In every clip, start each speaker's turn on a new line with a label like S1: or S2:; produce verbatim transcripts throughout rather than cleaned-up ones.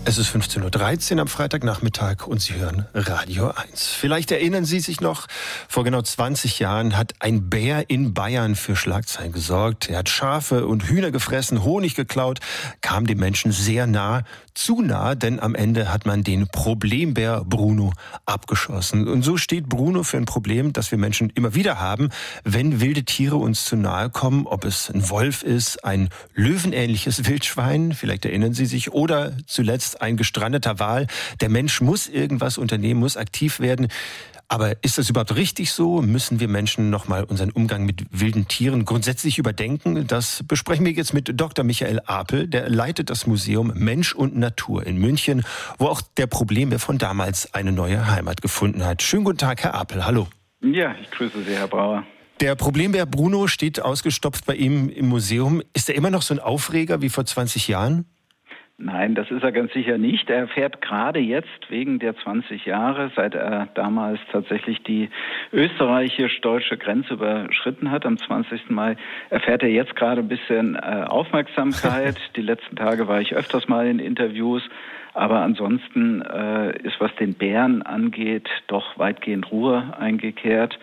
S1: Es ist fünfzehn Uhr dreizehn am Freitagnachmittag und Sie hören Radio eins. Vielleicht erinnern Sie sich noch, vor genau zwanzig Jahren hat ein Bär in Bayern für Schlagzeilen gesorgt. Er hat Schafe und Hühner gefressen, Honig geklaut, kam den Menschen sehr nah, zu nah, denn am Ende hat man den Problembär Bruno abgeschossen. Und so steht Bruno für ein Problem, das wir Menschen immer wieder haben, wenn wilde Tiere uns zu nahe kommen, ob es ein Wolf ist, ein löwenähnliches Wildschwein, vielleicht erinnern Sie sich, oder zuletzt ein gestrandeter Wal. Der Mensch muss irgendwas unternehmen, muss aktiv werden. Aber ist das überhaupt richtig so? Müssen wir Menschen nochmal unseren Umgang mit wilden Tieren grundsätzlich überdenken? Das besprechen wir jetzt mit Doktor Michael Apel. Der leitet das Museum Mensch und Natur in München, wo auch der Problembär von damals eine neue Heimat gefunden hat. Schönen guten Tag, Herr Apel. Hallo.
S2: Ja, ich grüße Sie, Herr Brauer.
S1: Der Problembär Bruno steht ausgestopft bei ihm im Museum. Ist er immer noch so ein Aufreger wie vor zwanzig Jahren?
S2: Nein, das ist er ganz sicher nicht. Er fährt gerade jetzt wegen der zwanzig Jahre, seit er damals tatsächlich die österreichisch-deutsche Grenze überschritten hat, am zwanzigsten Mai, erfährt er jetzt gerade ein bisschen äh, Aufmerksamkeit. Die letzten Tage war ich öfters mal in Interviews. Aber ansonsten äh, ist, was den Bären angeht, doch weitgehend Ruhe eingekehrt.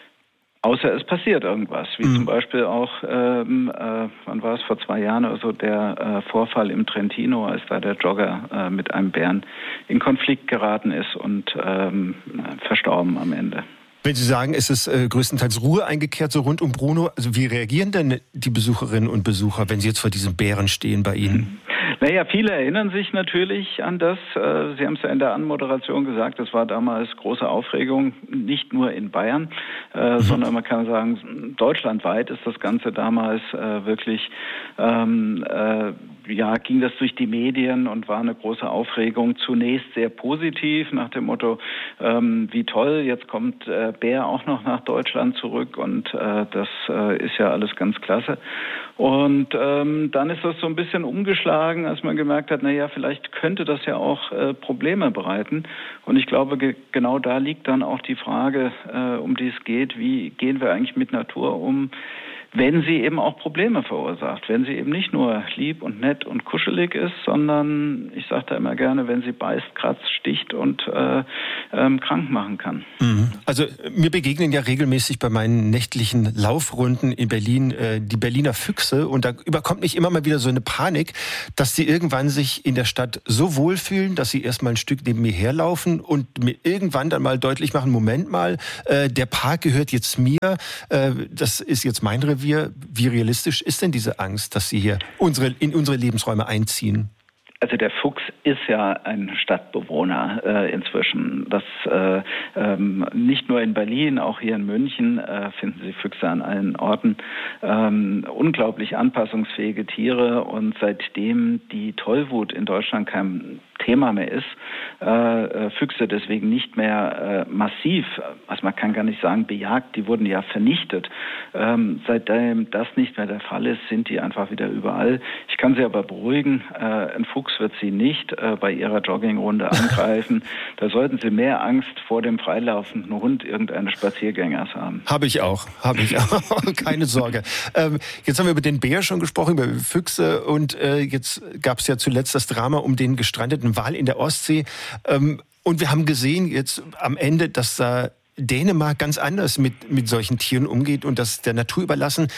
S2: Außer es passiert irgendwas, wie mhm. zum Beispiel auch, ähm, äh, wann war es, vor zwei Jahren oder so, der äh, Vorfall im Trentino, als da der Jogger äh, mit einem Bären in Konflikt geraten ist und ähm, verstorben am Ende.
S1: Wenn Sie sagen, es ist äh, größtenteils Ruhe eingekehrt, so rund um Bruno, also wie reagieren denn die Besucherinnen und Besucher, wenn sie jetzt vor diesem Bären stehen bei Ihnen?
S2: Naja, viele erinnern sich natürlich an das. Sie haben es ja in der Anmoderation gesagt, es war damals große Aufregung, nicht nur in Bayern, mhm. sondern man kann sagen, deutschlandweit ist das Ganze damals wirklich, ähm, äh, ja, ging das durch die Medien und war eine große Aufregung. Zunächst sehr positiv, nach dem Motto, ähm, wie toll, jetzt kommt äh, Bär auch noch nach Deutschland zurück und äh, das äh, ist ja alles ganz klasse. Und ähm, dann ist das so ein bisschen umgeschlagen, als man gemerkt hat, na ja, vielleicht könnte das ja auch äh, Probleme bereiten. Und ich glaube, ge- genau da liegt dann auch die Frage, äh, um die es geht, wie gehen wir eigentlich mit Natur um, wenn sie eben auch Probleme verursacht, wenn sie eben nicht nur lieb und nett und kuschelig ist, sondern, ich sage da immer gerne, wenn sie beißt, kratzt, sticht und äh, ähm, krank machen kann.
S1: Also mir begegnen ja regelmäßig bei meinen nächtlichen Laufrunden in Berlin äh, die Berliner Füchse und da überkommt mich immer mal wieder so eine Panik, dass sie irgendwann sich in der Stadt so wohlfühlen, dass sie erstmal ein Stück neben mir herlaufen und mir irgendwann dann mal deutlich machen, Moment mal, äh, der Park gehört jetzt mir, äh, das ist jetzt mein Revier. Wie realistisch ist denn diese Angst, dass sie hier unsere, in unsere Lebensräume einziehen?
S2: Also der Fuchs ist ja ein Stadtbewohner äh, inzwischen. Das äh, ähm, nicht nur in Berlin, auch hier in München äh, finden Sie Füchse an allen Orten. Ähm, unglaublich anpassungsfähige Tiere und seitdem die Tollwut in Deutschland kein Thema mehr ist, äh, Füchse deswegen nicht mehr äh, massiv, also man kann gar nicht sagen bejagt, die wurden ja vernichtet. Ähm, seitdem das nicht mehr der Fall ist, sind die einfach wieder überall. Ich kann Sie aber beruhigen, äh, ein Fuchs wird Sie nicht äh, bei Ihrer Joggingrunde angreifen. Da sollten Sie mehr Angst vor dem freilaufenden Hund irgendeines Spaziergängers haben.
S1: Habe ich auch, habe ich auch. Keine Sorge. Ähm, jetzt haben wir über den Bär schon gesprochen, über Füchse und äh, jetzt gab es ja zuletzt das Drama um den gestrandeten Wal in der Ostsee. Ähm, und wir haben gesehen jetzt am Ende, dass da Dänemark ganz anders mit, mit solchen Tieren umgeht und das der Natur überlassen.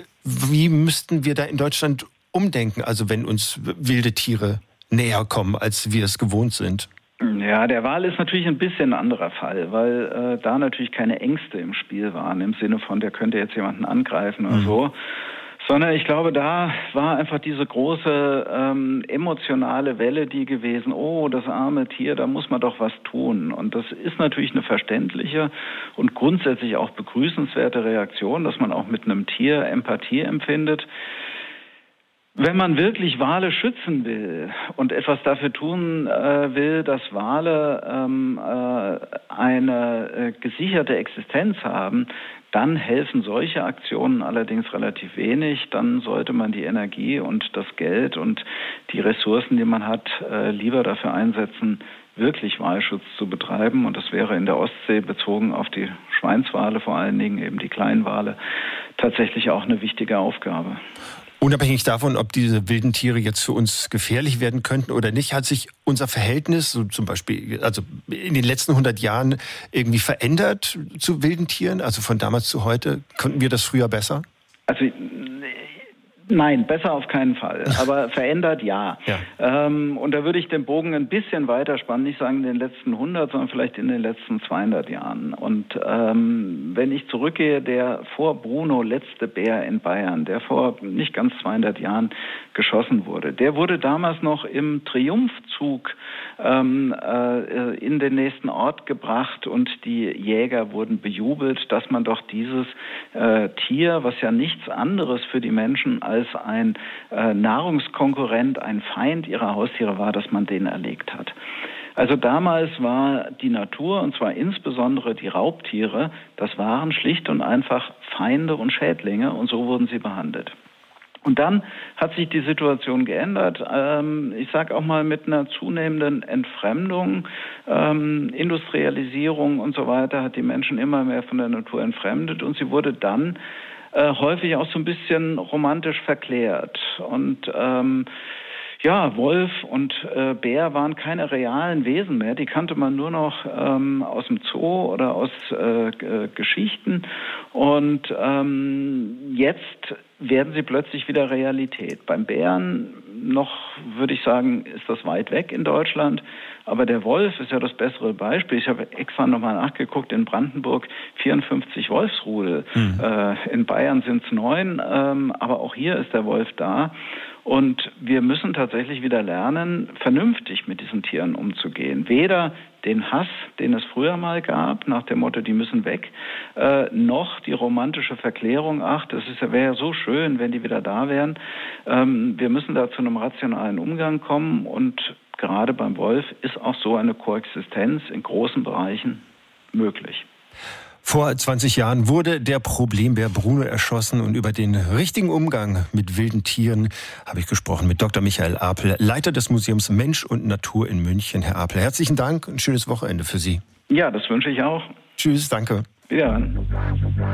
S1: Wie müssten wir da in Deutschland umdenken, also wenn uns wilde Tiere näher kommen, als wir es gewohnt sind?
S2: Ja, der Wal ist natürlich ein bisschen ein anderer Fall, weil äh, da natürlich keine Ängste im Spiel waren, im Sinne von, der könnte jetzt jemanden angreifen oder mhm. so. Sondern ich glaube, da war einfach diese große ähm, emotionale Welle, die gewesen, oh, das arme Tier, da muss man doch was tun. Und das ist natürlich eine verständliche und grundsätzlich auch begrüßenswerte Reaktion, dass man auch mit einem Tier Empathie empfindet. Wenn man wirklich Wale schützen will und etwas dafür tun äh, will, dass Wale ähm, äh, eine äh, gesicherte Existenz haben, dann helfen solche Aktionen allerdings relativ wenig. Dann sollte man die Energie und das Geld und die Ressourcen, die man hat, äh, lieber dafür einsetzen, wirklich Walschutz zu betreiben. Und das wäre in der Ostsee bezogen auf die Schweinswale, vor allen Dingen eben die Kleinwale, tatsächlich auch eine wichtige Aufgabe.
S1: Unabhängig davon, ob diese wilden Tiere jetzt für uns gefährlich werden könnten oder nicht, hat sich unser Verhältnis, so zum Beispiel, also in den letzten hundert Jahren irgendwie verändert zu wilden Tieren? Also von damals zu heute? Konnten wir das früher besser?
S2: Also nein, besser auf keinen Fall. Aber verändert ja.
S1: ja.
S2: Ähm, und da würde ich den Bogen ein bisschen weiterspannen, nicht sagen in den letzten hundert, sondern vielleicht in den letzten zweihundert Jahren. Und ähm, wenn ich zurückgehe, der vor Bruno letzte Bär in Bayern, der vor nicht ganz zweihundert Jahren geschossen wurde, der wurde damals noch im Triumphzug ähm, äh, in den nächsten Ort gebracht und die Jäger wurden bejubelt, dass man doch dieses äh, Tier, was ja nichts anderes für die Menschen als ein äh, Nahrungskonkurrent, ein Feind ihrer Haustiere war, dass man den erlegt hat. Also damals war die Natur, und zwar insbesondere die Raubtiere, das waren schlicht und einfach Feinde und Schädlinge, und so wurden sie behandelt. Und dann hat sich die Situation geändert. Ähm, ich sage auch mal mit einer zunehmenden Entfremdung, ähm, Industrialisierung und so weiter, hat die Menschen immer mehr von der Natur entfremdet, und sie wurde dann äh, häufig auch so ein bisschen romantisch verklärt. Und ähm, ja, Wolf und äh, Bär waren keine realen Wesen mehr. Die kannte man nur noch ähm, aus dem Zoo oder aus äh, äh, Geschichten. Und ähm, jetzt werden sie plötzlich wieder Realität. Beim Bären noch, würde ich sagen, ist das weit weg in Deutschland. Aber der Wolf ist ja das bessere Beispiel. Ich habe extra nochmal nachgeguckt, in Brandenburg vierundfünfzig Wolfsrudel. Mhm. Äh, in Bayern sind es neun, ähm, aber auch hier ist der Wolf da. Und wir müssen tatsächlich wieder lernen, vernünftig mit diesen Tieren umzugehen. Weder den Hass, den es früher mal gab, nach dem Motto, die müssen weg, äh, noch die romantische Verklärung, ach, das ist, wäre ja so schön, wenn die wieder da wären. Ähm, wir müssen da zu einem rationalen Umgang kommen, und gerade beim Wolf ist auch so eine Koexistenz in großen Bereichen möglich.
S1: Vor zwanzig Jahren wurde der Problembär Bruno erschossen, und über den richtigen Umgang mit wilden Tieren habe ich gesprochen mit Doktor Michael Apel, Leiter des Museums Mensch und Natur in München. Herr Apel, herzlichen Dank und ein schönes Wochenende für Sie.
S2: Ja, das wünsche ich auch.
S1: Tschüss, danke.
S2: Wiederhören.